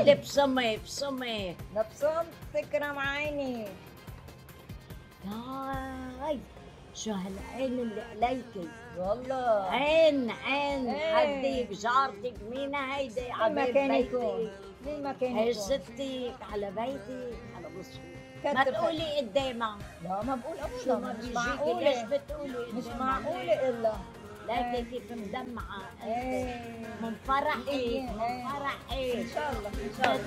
خدي بصمي بصمي. نبصم تكرم عيني. هاي شو هالعين اللي عليكي؟ والله عين إيه. حدك جارتك مين هيدي؟ مين ما عبيد كان بيتي. يكون، مين ما كان هي يكون. ستك على بيتك على مصري. ما كتر تقولي قدامها. لا ما بقول شو ابدا، ما مش بيجيكي معقولة، ليش بتقولي مش قدامها؟ معقولة الا ليكي كيف مدمعة انت ايه من فرحك إيه. من فرحك. ان شاء الله ان شاء الله.